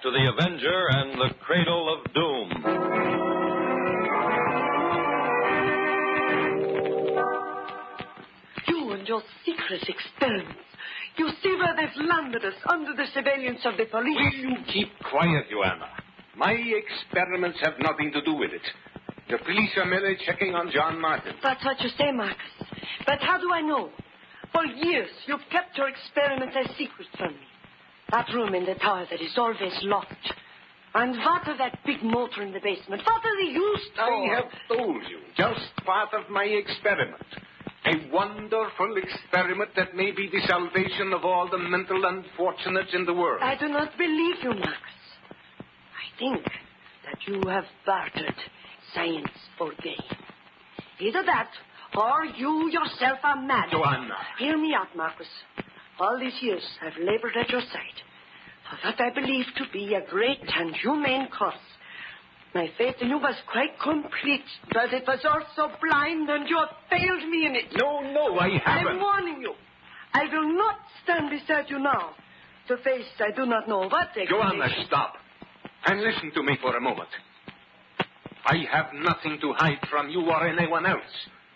to The Avenger and the Cradle of Doom. You and your secret experiments. You see where they've landed us, under the surveillance of the police. Will you keep quiet, Joanna? My experiments have nothing to do with it. The police are merely checking on John Martin. That's what you say, Marcus. But how do I know? For years, you've kept your experiments as secret from me. That room in the tower that is always locked. And what of that big motor in the basement? What are they used for? I have told you, just part of my experiment. A wonderful experiment that may be the salvation of all the mental unfortunates in the world. I do not believe you, Marcus. I think that you have bartered science for gain. Either that, or you yourself are mad. Joanna. Hear me out, Marcus. All these years I've labored at your side for what I believe to be a great and humane cause. My faith in you was quite complete, but it was also blind, and you have failed me in it. No, I haven't. I'm warning you. I will not stand beside you now to face I do not know what Joanna, stop. And listen to me for a moment. I have nothing to hide from you or anyone else.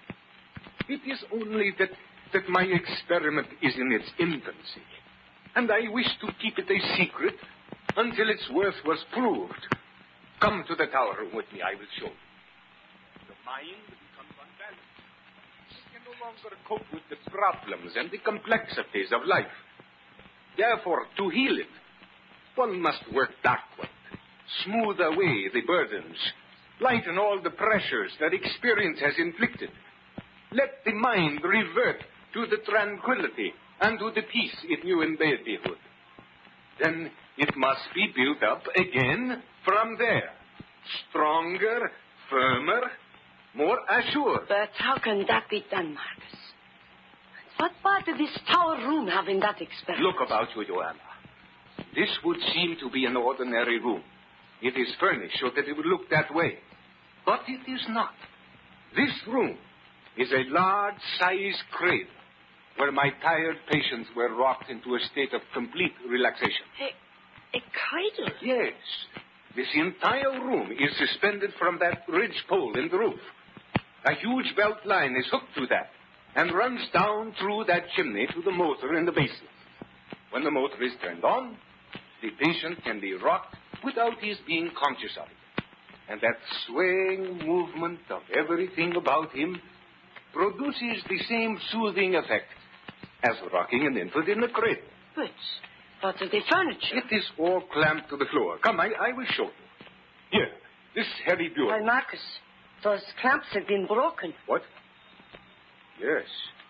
It is only that my experiment is in its infancy, and I wish to keep it a secret until its worth was proved. Come to the tower room with me, I will show you. The mind becomes unbalanced. It can no longer cope with the problems and the complexities of life. Therefore, to heal it, one must work backward, smooth away the burdens, lighten all the pressures that experience has inflicted. Let the mind revert to the tranquility and to the peace it knew in babyhood. Then it must be built up again from there. Stronger, firmer, more assured. But how can that be done, Marcus? What part did this tower room have in that experiment? Look about you, Joanna. This would seem to be an ordinary room. It is furnished so that it would look that way. But it is not. This room is a large-sized cradle where my tired patients were rocked into a state of complete relaxation. A cradle? Yes. This entire room is suspended from that ridge pole in the roof. A huge belt line is hooked to that and runs down through that chimney to the motor in the basement. When the motor is turned on, the patient can be rocked without his being conscious of it. And that swaying movement of everything about him produces the same soothing effect as rocking an infant in a cradle. But what of the furniture? It is all clamped to the floor. Come, I will show you. Here, this heavy bureau. Why, Marcus, those clamps have been broken. What? Yes.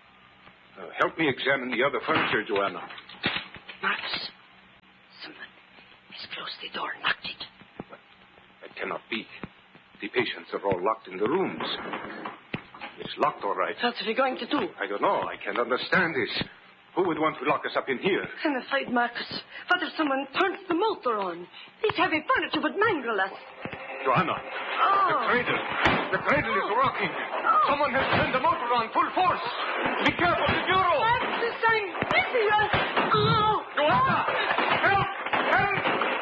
Help me examine the other furniture, Joanna. Marcus, someone has closed the door and locked it. But that cannot be. The patients are all locked in the rooms. It's locked, all right. What are we going to do? I don't know. I can't understand this. Who would want to lock us up in here? I'm afraid, Marcus. What if someone turns the motor on? This heavy furniture would mangle us. Joanna. Oh. The cradle. The cradle is rocking. Oh. Someone has turned the motor on full force. Be careful, the bureau. That's the sign. Oh. Joanna! Help! Help!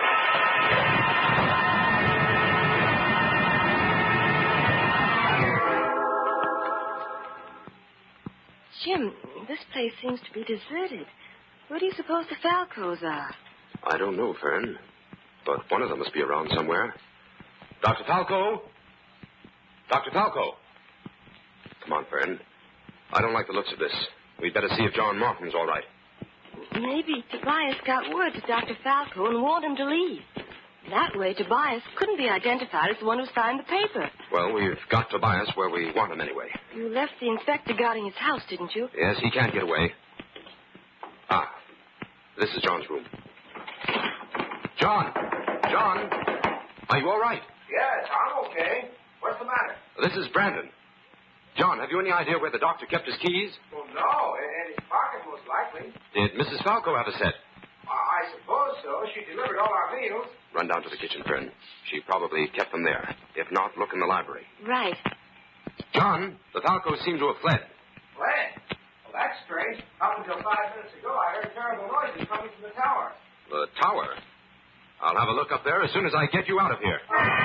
Jim, this place seems to be deserted. Where do you suppose the Falcos are? I don't know, Fern. But one of them must be around somewhere. Dr. Falco? Dr. Falco? Come on, Fern. I don't like the looks of this. We'd better see if John Martin's all right. Maybe Tobias got word to Dr. Falco and warned him to leave. That way, Tobias couldn't be identified as the one who signed the paper. Well, we've got Tobias where we want him anyway. You left the inspector guarding his house, didn't you? Yes, he can't get away. Ah, this is John's room. John! John! Are you all right? Yes, I'm okay. What's the matter? This is Brandon. John, have you any idea where the doctor kept his keys? Well, no. In his pocket, most likely. Did Mrs. Falco have a set? I suppose so. She delivered all our meals. Run down to the kitchen, Fern. She probably kept them there. If not, look in the library. Right. John, the Falcos seem to have fled. Fled? Well, that's strange. Up until 5 minutes ago, I heard terrible noises coming from the tower. The tower? I'll have a look up there as soon as I get you out of here.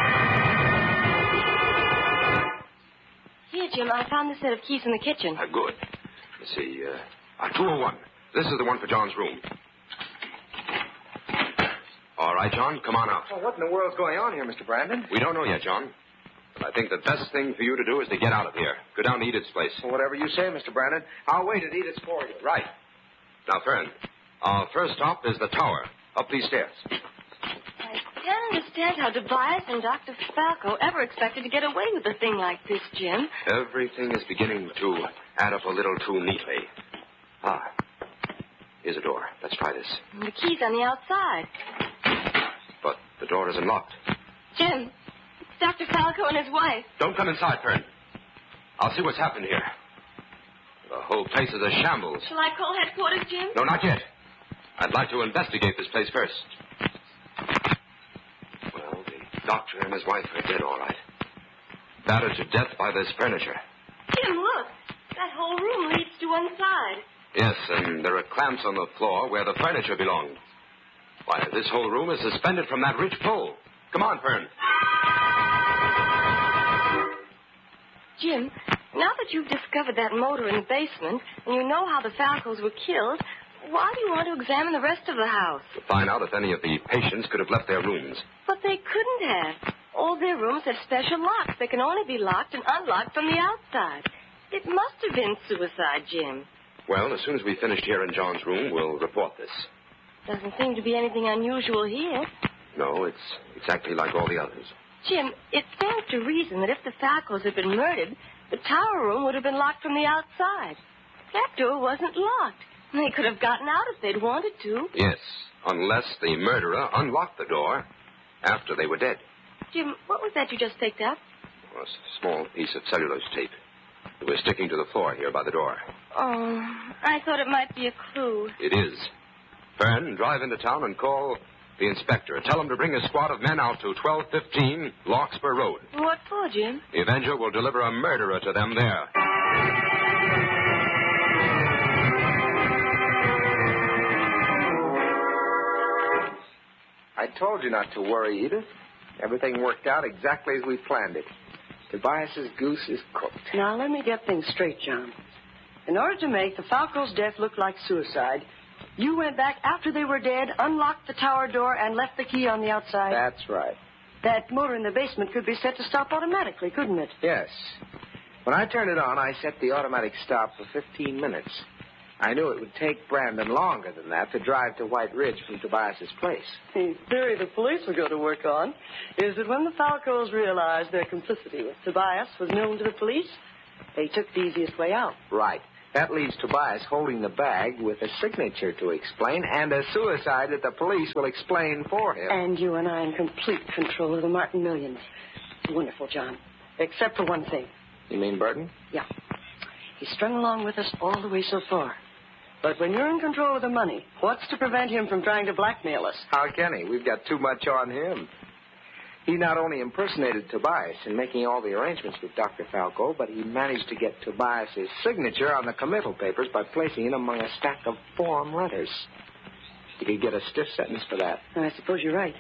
Here, Jim, I found the set of keys in the kitchen. Good. Let's see. 201. This is the one for John's room. All right, John, come on out. Well, what in the world's going on here, Mr. Brandon? We don't know yet, John. But I think the best thing for you to do is to get out of here. Go down to Edith's place. Well, whatever you say, Mr. Brandon. I'll wait at Edith's for you. Right. Now, Fern, our first stop is the tower, up these stairs. I can't understand how Tobias and Dr. Falco ever expected to get away with a thing like this, Jim. Everything is beginning to add up a little too neatly. Here's a door. Let's try this. And the key's on the outside. But the door isn't locked. Jim, it's Dr. Falco and his wife. Don't come inside, Fern. I'll see what's happened here. The whole place is a shambles. Shall I call headquarters, Jim? No, not yet. I'd like to investigate this place first. Well, the doctor and his wife are dead, all right. Battered to death by this furniture. Jim, look. That whole room leads to one side. Yes, and there are clamps on the floor where the furniture belonged. Why, this whole room is suspended from that ridge pole. Come on, Fern. Jim, now that you've discovered that motor in the basement, and you know how the Falcos were killed, why do you want to examine the rest of the house? To find out if any of the patients could have left their rooms. But they couldn't have. All their rooms have special locks that can only be locked and unlocked from the outside. It must have been suicide, Jim. Well, as soon as we finished here in John's room, we'll report this. Doesn't seem to be anything unusual here. No, it's exactly like all the others. Jim, it stands to reason that if the Falcos had been murdered, the tower room would have been locked from the outside. That door wasn't locked. They could have gotten out if they'd wanted to. Yes, unless the murderer unlocked the door after they were dead. Jim, what was that you just picked up? A small piece of cellulose tape. It was sticking to the floor here by the door. Oh, I thought it might be a clue. It is. Fern, drive into town and call the inspector. Tell him to bring a squad of men out to 1215 Larkspur Road. What for, Jim? The Avenger will deliver a murderer to them there. I told you not to worry, Edith. Everything worked out exactly as we planned it. Tobias's goose is cooked. Now, let me get things straight, John. In order to make the Falco's death look like suicide, you went back after they were dead, unlocked the tower door, and left the key on the outside. That's right. That motor in the basement could be set to stop automatically, couldn't it? Yes. When I turned it on, I set the automatic stop for 15 minutes. I knew it would take Brandon longer than that to drive to White Ridge from Tobias's place. The theory the police will go to work on is that when the Falcos realized their complicity with Tobias was known to the police, they took the easiest way out. Right. That leaves Tobias holding the bag with a signature to explain and a suicide that the police will explain for him. And you and I in complete control of the Martin millions. Wonderful, John. Except for one thing. You mean Burton? Yeah. He's strung along with us all the way so far. But when you're in control of the money, what's to prevent him from trying to blackmail us? How can he? We've got too much on him. He not only impersonated Tobias in making all the arrangements with Dr. Falco, but he managed to get Tobias's signature on the committal papers by placing it among a stack of form letters. He could get a stiff sentence for that. I suppose you're right.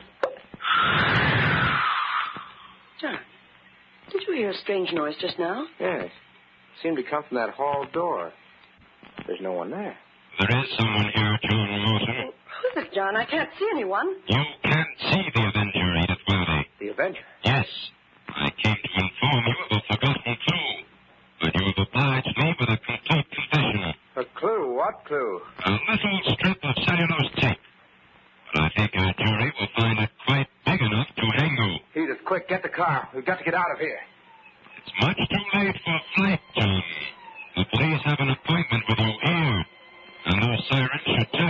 John, did you hear a strange noise just now? Yes. It seemed to come from that hall door. There's no one there. There is someone here, John Mawson. Who's it, John? I can't see anyone. You can't see the Avenger, Edith Wilde. The Avenger? Yes. I came to inform you of a forgotten clue. But you have obliged me with a complete confession. A clue? What clue? A little strip of cellulose tape. But I think our jury will find it quite big enough to hang you. Edith, quick, get the car. We've got to get out of here. It's much too late for flight, John. The police have an appointment with you here. And those sirens should tell